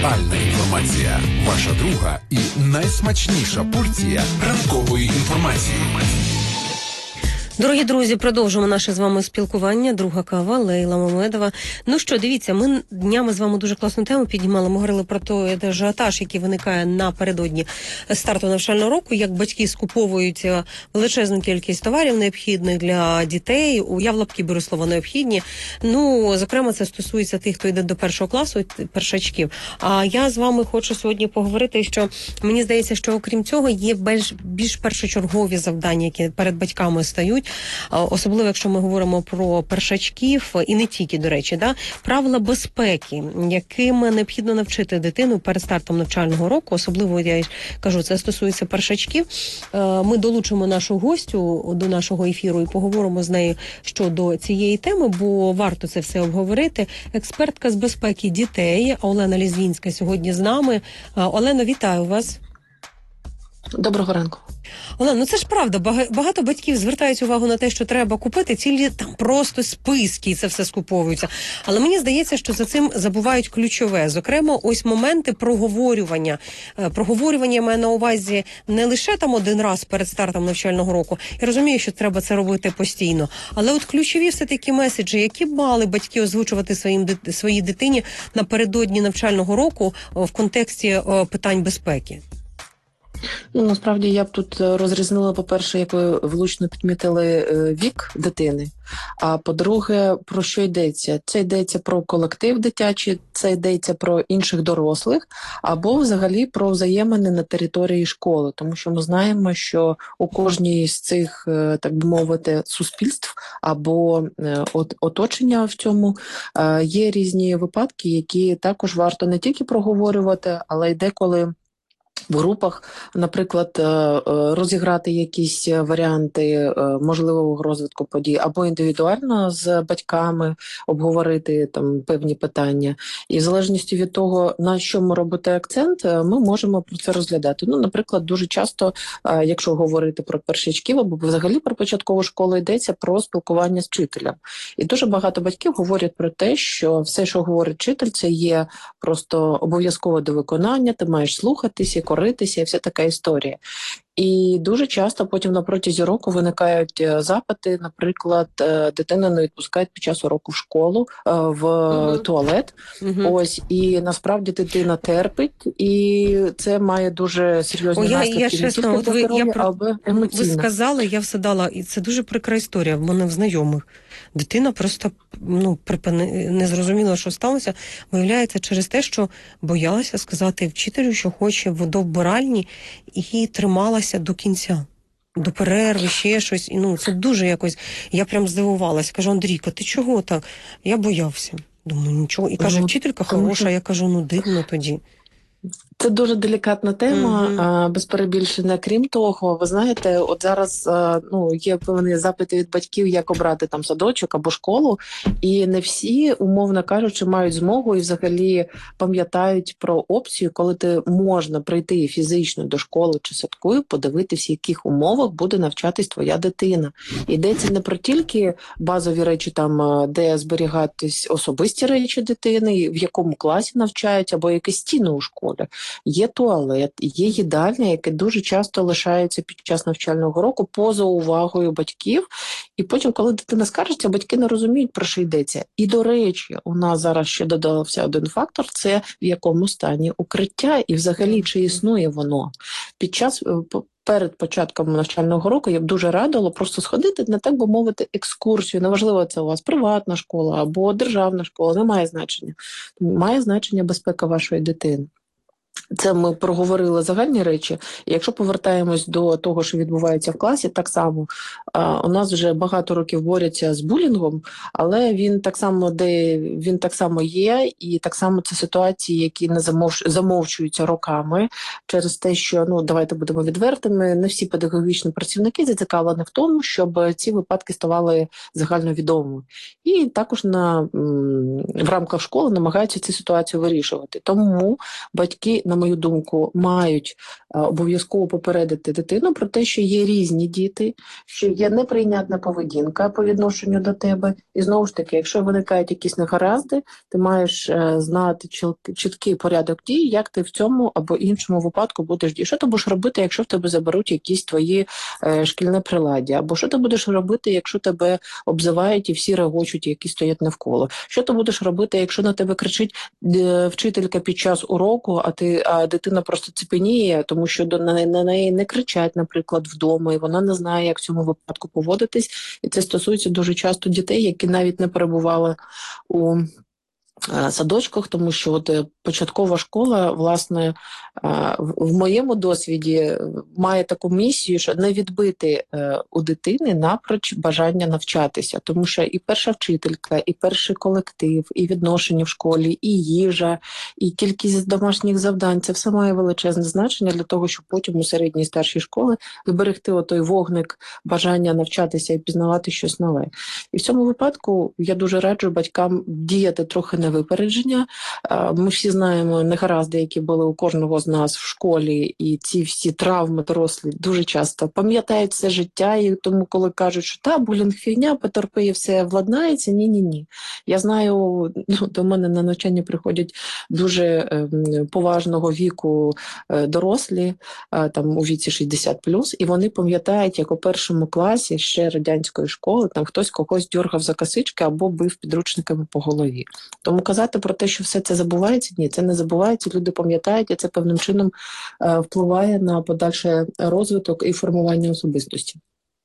Актуальна інформація. Ваша друга і найсмачніша порція ранкової інформації. Дорогі друзі, продовжуємо наше з вами спілкування. Друга кава, Лейла Мамедова. Ну що, дивіться, ми днями з вами дуже класну тему піднімали. Ми говорили про той ажіотаж, який виникає напередодні старту навчального року, як батьки скуповують величезну кількість товарів необхідних для дітей. Я в лапки беру слово «необхідні». Ну, зокрема, це стосується тих, хто йде до першого класу, першачків. А я з вами хочу сьогодні поговорити, що мені здається, що окрім цього є більш першочергові завдання, які перед батьками стають. Особливо, якщо ми говоримо про першачків, і не тільки, до речі, правила безпеки, якими необхідно навчити дитину перед стартом навчального року, особливо, я кажу, це стосується першачків. Ми долучимо нашу гостю до нашого ефіру і поговоримо з нею щодо цієї теми, бо варто це все обговорити. Експертка з безпеки дітей Олена Лізвінська сьогодні з нами. Олено, вітаю вас. Доброго ранку. Олена, ну це ж правда, багато батьків звертають увагу на те, що треба купити цілі там просто списки, і це все скуповується. Але мені здається, що за цим забувають ключове. Зокрема, ось моменти проговорювання. Проговорювання має на увазі не лише там один раз перед стартом навчального року. Я розумію, що треба це робити постійно. Але от ключові все-таки меседжі, які б мали батьки озвучувати своїй дитині напередодні навчального року в контексті питань безпеки. Ну, насправді, я б тут розрізнила, по-перше, як ви влучно підмітили, вік дитини, а по-друге, про що йдеться? Це йдеться про колектив дитячий, це йдеться про інших дорослих, або взагалі про взаємини на території школи, тому що ми знаємо, що у кожній з цих, так би мовити, суспільств або оточення в цьому є різні випадки, які також варто не тільки проговорювати, але й деколи в групах, наприклад, розіграти якісь варіанти можливого розвитку подій, або індивідуально з батьками обговорити там певні питання. І в залежності від того, на що ми робити акцент, ми можемо про це розглядати. Ну, наприклад, дуже часто, якщо говорити про першачків або взагалі про початкову школу, йдеться про спілкування з вчителем. І дуже багато батьків говорять про те, що все, що говорить вчитель, це є просто обов'язково до виконання, ти маєш слухатися, коритися і вся така історія. І дуже часто потім на протязі року виникають запити, наприклад, дитину не відпускають під час уроку в школу, в туалет. Ось, і насправді дитина терпить, і це має дуже серйозні наслідки не тільки для здоров'я, але емоційно. Ви сказали, я все дала, і це дуже прикра історія в мене в знайомих. Дитина просто не зрозуміла, що сталося. Виявляється, через те, що боялася сказати вчителю, що хоче до вбиральні, і трималася до кінця. До перерви, ще щось. І це дуже якось... Я прям здивувалася. Кажу, Андрійка, ти чого так? Я боявся. Думаю, нічого. І каже, вчителька хороша. Я кажу, дивно тоді. Це дуже делікатна тема, без перебільшення. Крім того, ви знаєте, от зараз є певні запити від батьків, як обрати там садочок або школу, і не всі, умовно кажучи, мають змогу і взагалі пам'ятають про опцію, коли ти можна прийти фізично до школи чи садку і подивитися, в яких умовах буде навчатись твоя дитина. Йдеться не про тільки базові речі, там, де зберігатись особисті речі дитини, в якому класі навчають, або якісь стіни у школі. Є туалет, є їдальня, яке дуже часто лишається під час навчального року поза увагою батьків. І потім, коли дитина скаржиться, батьки не розуміють, про що йдеться. І, до речі, у нас зараз ще додався один фактор – це в якому стані укриття і взагалі чи існує воно. Перед початком навчального року я б дуже радила просто сходити на, так би мовити, екскурсію. Неважливо, це у вас приватна школа або державна школа, не має значення. Має значення безпека вашої дитини. Це ми проговорили загальні речі. І якщо повертаємось до того, що відбувається в класі, так само у нас вже багато років борються з булінгом, але він так само є, і так само це ситуації, які не замовчуються роками через те, що, давайте будемо відвертими, не всі педагогічні працівники зацікавлені в тому, щоб ці випадки ставали загальновідомими. І також в рамках школи намагаються цю ситуацію вирішувати. Тому батьки на мою думку, мають обов'язково попередити дитину про те, що є різні діти, що є неприйнятна поведінка по відношенню до тебе. І знову ж таки, якщо виникають якісь негаразди, ти маєш знати чіткий порядок дій, як ти в цьому або іншому випадку будеш діяти. Що ти будеш робити, якщо в тебе заберуть якісь твої шкільне приладдя? Або що ти будеш робити, якщо тебе обзивають і всі регочуть, які стоять навколо? Що ти будеш робити, якщо на тебе кричить вчителька під час уроку, а дитина просто цепеніє, тому що на неї не кричать, наприклад, вдома, і вона не знає, як в цьому випадку поводитись. І це стосується дуже часто дітей, які навіть не перебували у садочках, тому що початкова школа, власне, в моєму досвіді має таку місію, що не відбити у дитини напроч бажання навчатися, тому що і перша вчителька, і перший колектив, і відношення в школі, і їжа, і кількість домашніх завдань – це все має величезне значення для того, щоб потім у середній і старшій школі зберегти отой вогник бажання навчатися і пізнавати щось нове. І в цьому випадку я дуже раджу батькам діяти трохи на випередження. Ми всі знаємо негаразди, які були у кожного з нас в школі, і ці всі травми дорослі дуже часто пам'ятають все життя, і тому, коли кажуть, що булінг фігня, потерпи і все владнається, ні. Я знаю, до мене на навчання приходять дуже поважного віку дорослі, там у віці 60+, і вони пам'ятають, як у першому класі ще радянської школи, там хтось когось дьоргав за косички або бив підручниками по голові. Тому казати про те, що все це забувається, ні, це не забувається, люди пам'ятають, і це певним чином впливає на подальший розвиток і формування особистості.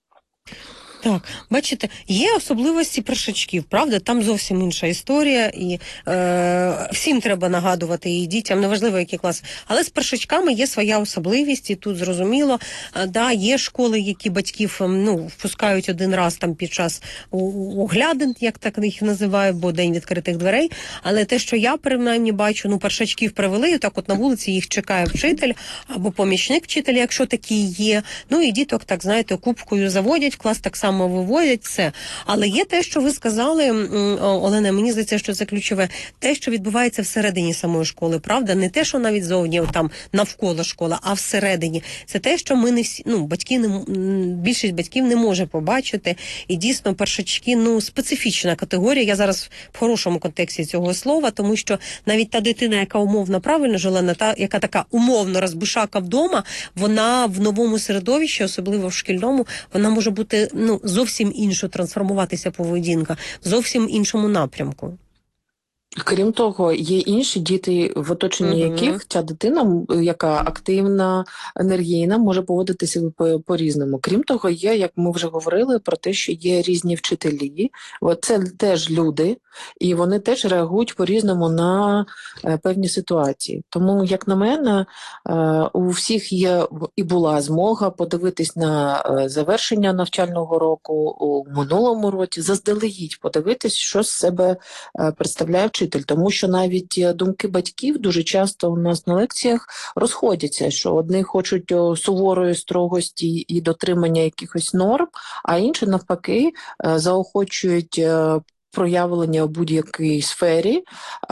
Так, бачите, є особливості першачків, правда? Там зовсім інша історія, і всім треба нагадувати, і дітям, неважливо, який клас. Але з першачками є своя особливість, і тут зрозуміло, є школи, які батьків впускають один раз там під час оглядин, як так їх називають, бо день відкритих дверей. Але те, що я принаймні бачу, першачків привели, так от на вулиці їх чекає вчитель або помічник вчителя, якщо такий є. І діток, так знаєте, купкою заводять, клас так само виводять все. Але є те, що ви сказали, Олена, мені здається, що це ключове, те, що відбувається всередині самої школи, правда? Не те, що навіть зовні, там, навколо школи, а всередині. Це те, що ми не всі, більшість батьків не може побачити. І дійсно, першачки, специфічна категорія. Я зараз в хорошому контексті цього слова, тому що навіть та дитина, яка умовно правильно жила, яка така умовно розбишака вдома, вона в новому середовищі, особливо в шкільному, вона може бути, зовсім іншу трансформуватися поведінка, в зовсім іншому напрямку. Крім того, є інші діти, в оточенні яких ця дитина, яка активна, енергійна, може поводитися по-різному. Крім того, є, як ми вже говорили, про те, що є різні вчителі. Це теж люди, і вони теж реагують по-різному на певні ситуації. Тому, як на мене, у всіх є і була змога подивитись на завершення навчального року у минулому році, заздалегідь подивитись, що з себе представляє вчитель. Тому що навіть думки батьків дуже часто у нас на лекціях розходяться, що одні хочуть суворої строгості і дотримання якихось норм, а інші навпаки заохочують проявлення у будь-якій сфері.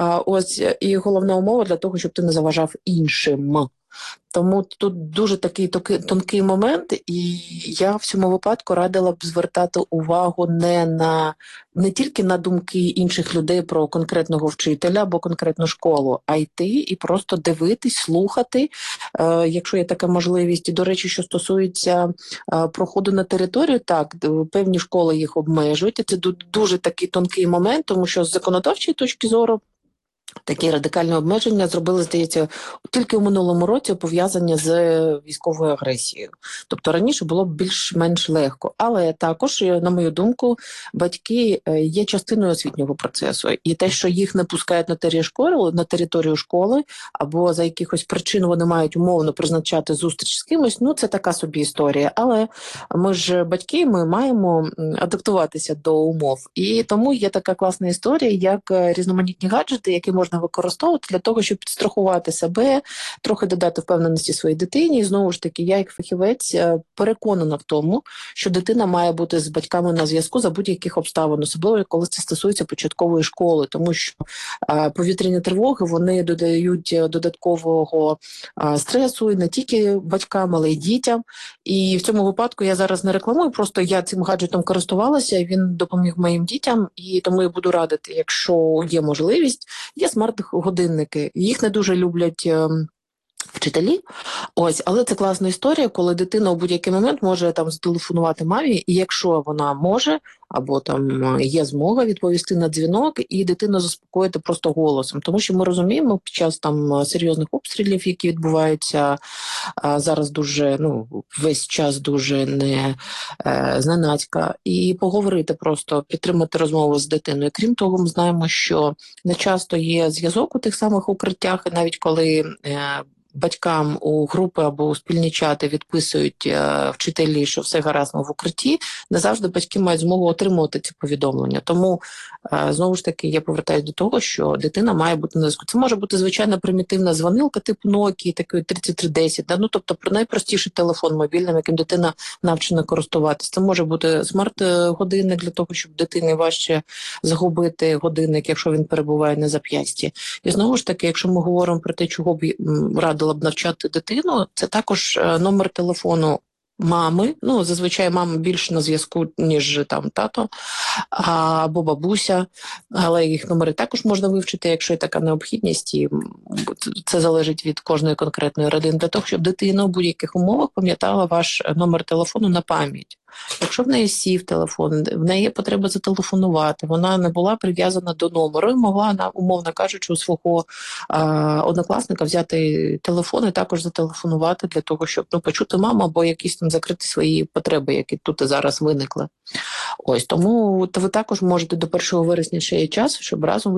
І головна умова для того, щоб ти не заважав іншим. Тому тут дуже такий тонкий момент, і я в цьому випадку радила б звертати увагу не тільки на думки інших людей про конкретного вчителя або конкретну школу, а йти і просто дивитись, слухати, якщо є така можливість. І, до речі, що стосується проходу на територію, так, певні школи їх обмежують, і це дуже такий тонкий момент, тому що з законодавчої точки зору такі радикальні обмеження зробили, здається, тільки у минулому році пов'язані з військовою агресією. Тобто раніше було більш-менш легко. Але також, на мою думку, батьки є частиною освітнього процесу. І те, що їх не пускають на територію школи, або за якихось причин вони мають умовно призначати зустріч з кимось, це така собі історія. Але ми ж батьки, ми маємо адаптуватися до умов. І тому є така класна історія, як різноманітні гаджети, які можна використовувати для того, щоб підстрахувати себе, є, трохи додати впевненості своїй дитині. І знову ж таки, я як фахівець переконана в тому, що дитина має бути з батьками на зв'язку за будь-яких обставин, особливо коли це стосується початкової школи, тому що повітряні тривоги, вони додають додаткового стресу і не тільки батькам, але й дітям. І в цьому випадку я зараз не рекламую, просто я цим гаджетом користувалася, і він допоміг моїм дітям, і тому я буду радити, якщо є можливість, є смарт-годинники. Їх не дуже люблять вчителі, але це класна історія, коли дитина у будь-який момент може там зателефонувати мамі, і якщо вона може, або там є змога відповісти на дзвінок, і дитину заспокоїти просто голосом. Тому що ми розуміємо, під час там серйозних обстрілів, які відбуваються зараз дуже, весь час дуже не зненацька, і поговорити просто, підтримати розмову з дитиною. Крім того, ми знаємо, що не часто є зв'язок у тих самих укриттях, і навіть коли батькам у групи або у спільні чати відписують вчителі, що все гаразд в укритті, не завжди батьки мають змогу отримувати ці повідомлення. Тому, знову ж таки, я повертаюся до того, що дитина має бути на зв'язку. Це може бути звичайна примітивна дзвонилка типу Nokia, такої 3310, тобто про найпростіший телефон мобільним, яким дитина навчена користуватися. Це може бути смарт-годинник для того, щоб дитині важче загубити годинник, якщо він перебуває на зап'ясті. І знову ж таки, якщо ми говоримо про те, чого б радила б навчати дитину, це також номер телефону мами. Зазвичай мама більше на зв'язку, ніж там тато або бабуся, але їх номери також можна вивчити, якщо є така необхідність, і це залежить від кожної конкретної родини, для того, щоб дитина у будь-яких умовах пам'ятала ваш номер телефону на пам'ять. Якщо в неї сів телефон, в неї є потреба зателефонувати, вона не була прив'язана до номеру і могла, умовно кажучи, у свого однокласника взяти телефон і також зателефонувати для того, щоб почути маму або якісь там закрити свої потреби, які тут і зараз виникли. Тому ви також можете до 1 вересня ще є час, щоб разом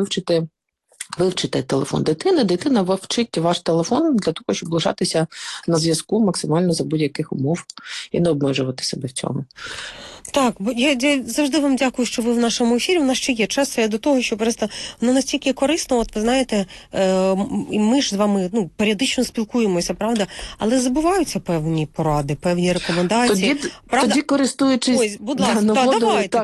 вивчити телефон дитини. Дитина вивчить ваш телефон для того, щоб лишатися на зв'язку максимально за будь-яких умов і не обмежувати себе в цьому. Так, бо я завжди вам дякую, що ви в нашому ефірі. У нас ще є час до того, що просто настільки корисно, ви знаєте, ми ж з вами періодично спілкуємося, правда? Але забуваються певні поради, певні рекомендації. Тоді користуючись будь ласка, давайте.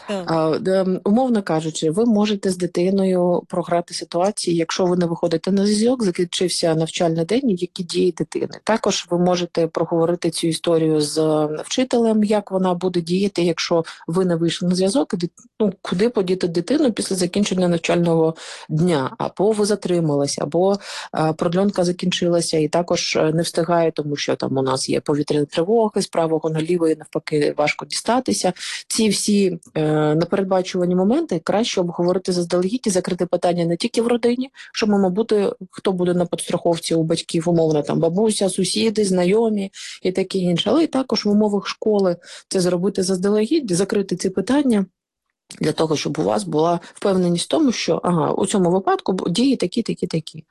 Умовно кажучи, ви можете з дитиною програти ситуації, якщо ви не виходите на зв'язок, закінчився навчальний день, які дії дитини. Також ви можете проговорити цю історію з вчителем, як вона буде діяти, якщо ви не вийшли на зв'язок, куди подіти дитину після закінчення навчального дня, або ви затрималися, або продльонка закінчилася і також не встигає, тому що там у нас є повітряні тривоги, з правого наліво і навпаки важко дістатися. Ці всі непередбачувані моменти краще обговорити заздалегідь і закрити питання не тільки в родині, що має бути, хто буде на підстраховці у батьків, умовно, там бабуся, сусіди, знайомі і таке інше, але і також в умовах школи це зробити заздалегідь, закрити ці питання, для того, щоб у вас була впевненість в тому, що у цьому випадку дії такі.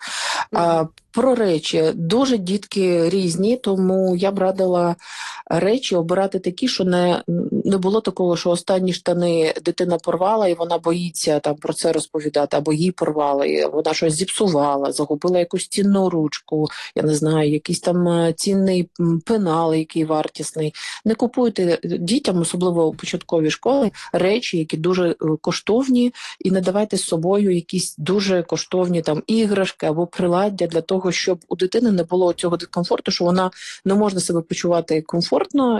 Про речі. Дуже дітки різні, тому я б радила речі обирати такі, що не було такого, що останні штани дитина порвала і вона боїться там про це розповідати, або її порвали, і вона щось зіпсувала, загубила якусь цінну ручку, я не знаю, якийсь там цінний пенал, який вартісний. Не купуйте дітям, особливо у початковій школі, речі, які дуже коштовні, і не давайте з собою якісь дуже коштовні там іграшки або приладдя для того, щоб у дитини не було цього дискомфорту, що вона не може себе почувати комфортно,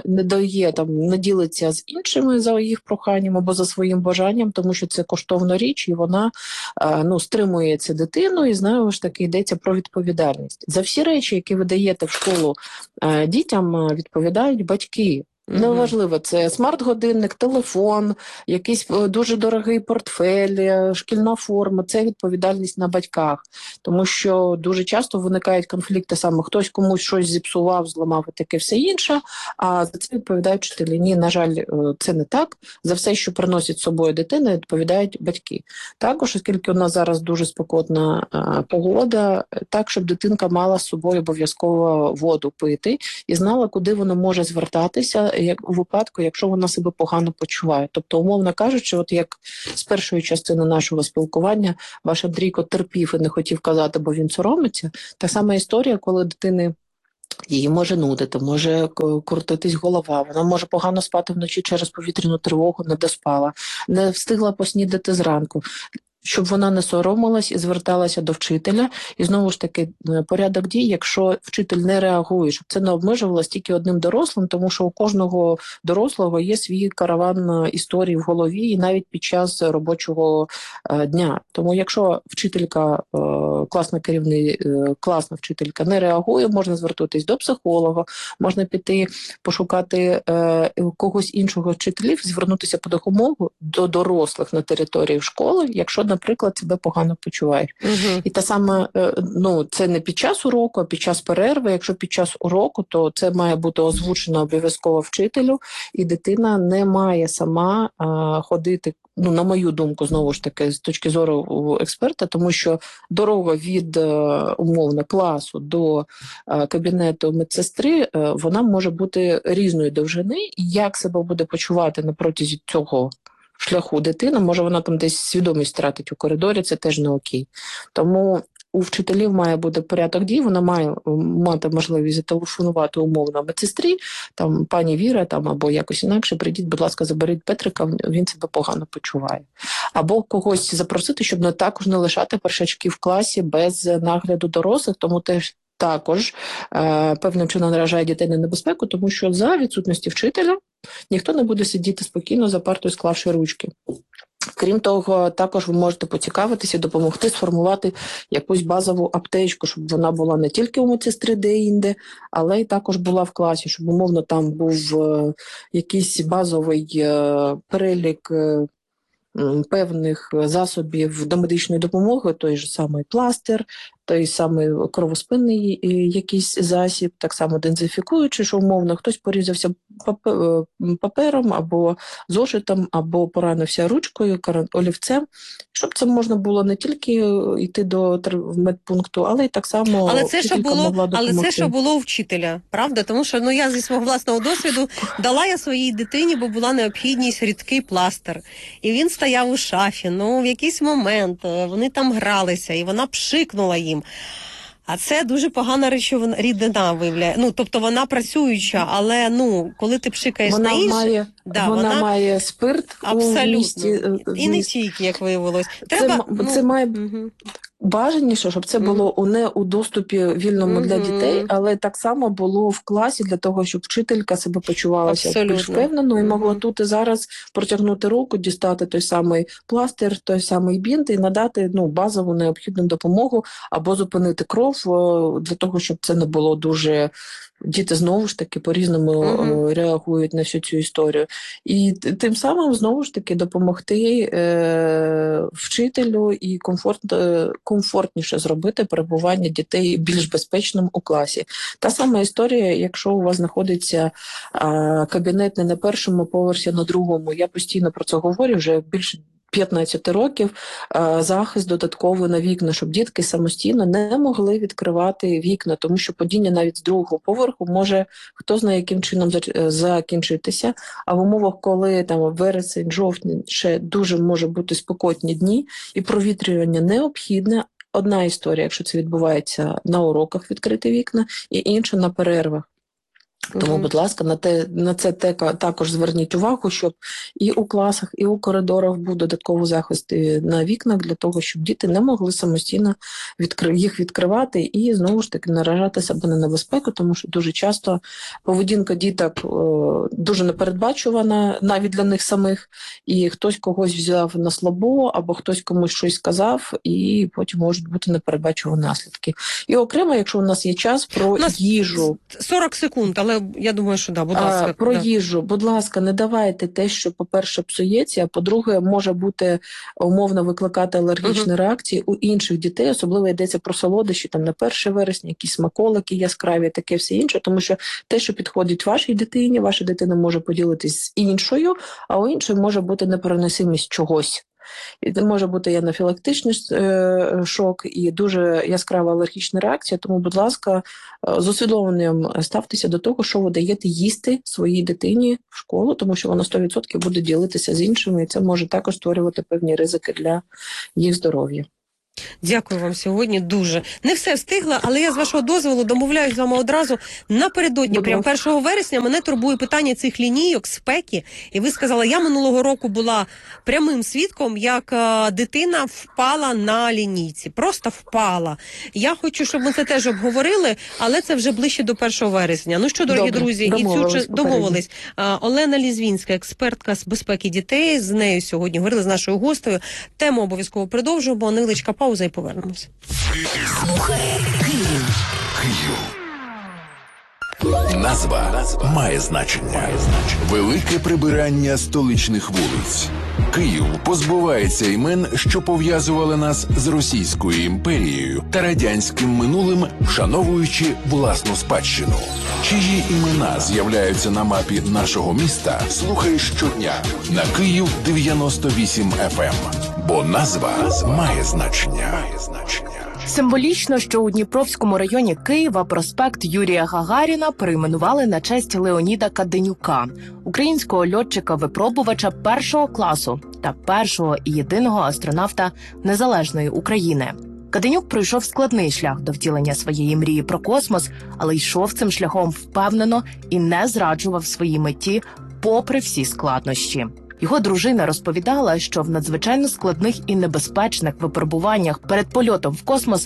не ділиться з іншими за їх проханням або за своїм бажанням, тому що це коштовна річ, і вона стримує цю дитину, і знову ж таки йдеться про відповідальність. За всі речі, які ви даєте в школу дітям, відповідають батьки. Неважливо, це смарт-годинник, телефон, якийсь дуже дорогий портфель, шкільна форма, це відповідальність на батьках. Тому що дуже часто виникають конфлікти саме, хтось комусь щось зіпсував, зламав і таке все інше, а за це відповідають вчителі. Ні, на жаль, це не так. За все, що приносить з собою дитина, відповідають батьки. Також, оскільки у нас зараз дуже спекотна погода, так, щоб дитинка мала з собою обов'язково воду пити і знала, куди вона може звертатися, як у випадку, якщо вона себе погано почуває. Тобто, умовно кажучи, от як з першої частини нашого спілкування ваш Андрійко терпів і не хотів казати, бо він соромиться, та сама історія, коли дитини її може нудити, може крутитись голова, вона може погано спати вночі через повітряну тривогу, не доспала, не встигла поснідати зранку. Щоб вона не соромилась і зверталася до вчителя. І знову ж таки, порядок дій, якщо вчитель не реагує, щоб це не обмежувалося тільки одним дорослим, тому що у кожного дорослого є свій караван історій в голові і навіть під час робочого дня. Тому якщо вчителька, класна вчителька не реагує, можна звернутися до психолога, можна піти пошукати когось іншого вчителів, звернутися по допомогу до дорослих на території школи, якщо, наприклад, себе погано почуваєш. І те саме, це не під час уроку, а під час перерви. Якщо під час уроку, то це має бути озвучено обов'язково вчителю, і дитина не має сама ходити, на мою думку, знову ж таки, з точки зору експерта, тому що дорога від, умовно, класу до кабінету медсестри, вона може бути різної довжини, і як себе буде почувати на протязі цього шляху дитина, може вона там десь свідомість втратить у коридорі, це теж не окей. Тому у вчителів має бути порядок дій, вона має мати можливість зателефонувати умовно медсестрі, там, пані Віра, там, або якось інакше, прийдіть, будь ласка, заберіть Петрика, він себе погано почуває. Або когось запросити, щоб також не лишати першачки в класі без нагляду дорослих, тому теж також певним чином наражає дітей на небезпеку, тому що за відсутності вчителя ніхто не буде сидіти спокійно за партою, склавши ручки. Крім того, також ви можете поцікавитися і допомогти сформувати якусь базову аптечку, щоб вона була не тільки у медсестри де-інде, але й також була в класі, щоб, умовно, там був якийсь базовий перелік певних засобів домедичної допомоги, той же самий пластир, той самий кровоспинний якийсь засіб, так само дезінфікуючий, що умовно хтось порізався папером або зошитом, або поранився ручкою, олівцем, щоб це можна було не тільки йти до медпункту, але й так само вчителька могла допомогти. Але це що було у вчителя, правда? Тому що я зі свого власного досвіду дала я своїй дитині, бо була необхідність рідкий пластир. І він стояв у шафі, в якийсь момент вони там гралися, і вона пшикнула їм. А це дуже погана рідина виявляє. Тобто вона працююча, але коли ти пшикаєш на інше... Вона має спирт абсолютно. У місті. І не тільки, як виявилось. Це має... Бажаніше, щоб це було не у доступі вільному для дітей, але так само було в класі для того, щоб вчителька себе почувалася більш впевнено і могла тут і зараз протягнути руку, дістати той самий пластир, той самий бінт і надати базову необхідну допомогу або зупинити кров для того, щоб це не було дуже... Діти, знову ж таки, по-різному реагують на всю цю історію. І тим самим, знову ж таки, допомогти вчителю і комфортніше зробити перебування дітей більш безпечним у класі. Та сама історія, якщо у вас знаходиться кабінет не на першому поверсі, а на другому. Я постійно про це говорю, вже більше 15 років, захист додатковий на вікна, щоб дітки самостійно не могли відкривати вікна, тому що падіння навіть з другого поверху може хто знає яким чином закінчитися. А в умовах, коли там вересень, жовтень ще дуже може бути спекотні дні і провітрювання необхідне, одна історія, якщо це відбувається на уроках відкрити вікна, і інша на перервах. Тому, будь ласка, на це також зверніть увагу, щоб і у класах, і у коридорах був додатковий захист на вікнах для того, щоб діти не могли самостійно їх відкривати і, знову ж таки, наражати себе на небезпеку, тому що дуже часто поведінка діток дуже непередбачувана навіть для них самих, і хтось когось взяв на слабо, або хтось комусь щось сказав, і потім можуть бути непередбачувані наслідки. І окремо, якщо у нас є час, про їжу. 40 секунд, але я думаю, що будь ласка. Про їжу, будь ласка, не давайте те, що, по-перше, псується, а по-друге, може бути умовно викликати алергічні реакції у інших дітей, особливо йдеться про солодощі, там на 1 вересня, якісь смаколики яскраві, таке все інше, тому що те, що підходить вашій дитині, ваша дитина може поділитись з іншою, а у іншої може бути непереносимість чогось. І це може бути і анафілактичний шок, і дуже яскрава алергічна реакція. Тому, будь ласка, з усвідомленням ставтеся до того, що ви даєте їсти своїй дитині в школу, тому що вона 100% буде ділитися з іншими, і це може також створювати певні ризики для їх здоров'я. Дякую вам сьогодні дуже. Не все встигла, але я з вашого дозволу домовляюсь з вами одразу. Напередодні, прямо 1 вересня, мене турбує питання цих лінійок, спеки. І ви сказали, я минулого року була прямим свідком, як дитина впала на лінійці. Просто впала. Я хочу, щоб ми це теж обговорили, але це вже ближче до 1 вересня. Ну що, дорогі друзі, і домовились. Олена Лізвінська, експертка з безпеки дітей, з нею сьогодні говорили, з нашою гостею. Тему обов'язково продовжуємо. Невеличка пауза і повернемось. Слухай Київ. Назва має значення. Велике прибирання столичних вулиць. Київ позбувається імен, що пов'язували нас з Російською імперією та радянським минулим, вшановуючи власну спадщину. Чиї імена з'являються на мапі нашого міста, слухай щодня на Київ 98 FM. Бо назва має значення. Символічно, що у Дніпровському районі Києва проспект Юрія Гагаріна перейменували на честь Леоніда Каденюка, українського льотчика-випробувача першого класу та першого і єдиного астронавта Незалежної України. Каденюк пройшов складний шлях до втілення своєї мрії про космос, але йшов цим шляхом впевнено і не зраджував своїй меті попри всі складнощі. Його дружина розповідала, що в надзвичайно складних і небезпечних випробуваннях перед польотом в космос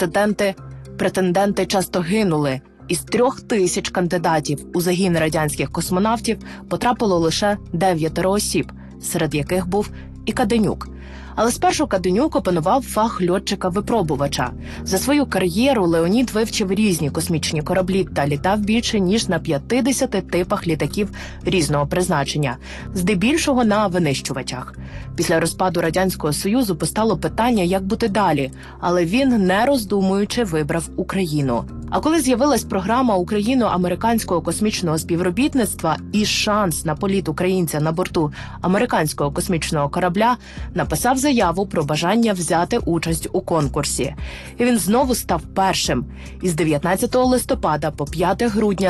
претенденти часто гинули. Із 3000 кандидатів у загін радянських космонавтів потрапило лише 9 осіб, серед яких був і Каденюк. Але спершу Каденюк опанував фах льотчика-випробувача. За свою кар'єру Леонід вивчив різні космічні кораблі та літав більше, ніж на 50 типах літаків різного призначення, здебільшого на винищувачах. Після розпаду Радянського Союзу постало питання, як бути далі, але він, не роздумуючи, вибрав Україну. А коли з'явилась програма україно-американського космічного співробітництва і шанс на політ українця на борту американського космічного корабля, написав заяву про бажання взяти участь у конкурсі. І він знову став першим. Із 19 листопада по 5 грудня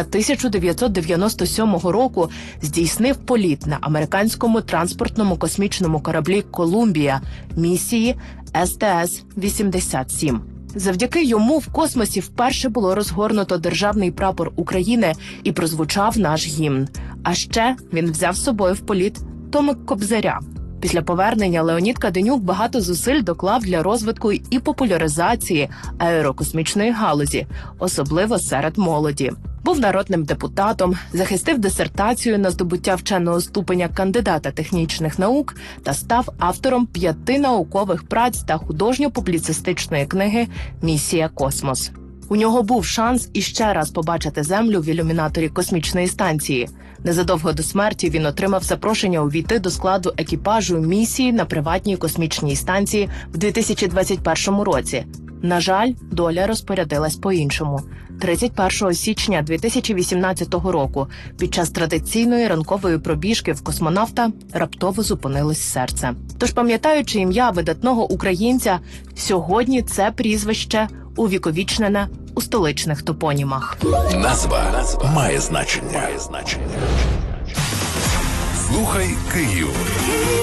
1997 року здійснив політ на американському транспортному космічному кораблі «Колумбія» місії СТС-87. Завдяки йому в космосі вперше було розгорнуто державний прапор України і прозвучав наш гімн. А ще він взяв з собою в політ томик Кобзаря. Після повернення Леонід Каденюк багато зусиль доклав для розвитку і популяризації аерокосмічної галузі, особливо серед молоді. Був народним депутатом, захистив дисертацію на здобуття вченого ступеня кандидата технічних наук та став автором 5 наукових праць та художньо-публіцистичної книги «Місія Космос». У нього був шанс іще раз побачити Землю в ілюмінаторі космічної станції. Незадовго до смерті він отримав запрошення увійти до складу екіпажу місії на приватній космічній станції в 2021 році. На жаль, доля розпорядилась по-іншому. 31 січня 2018 року під час традиційної ранкової пробіжки в космонавта раптово зупинилось серце. Тож, пам'ятаючи ім'я видатного українця, сьогодні це прізвище увіковічнене у столичних топонімах. Назва має значення. Слухай Київ.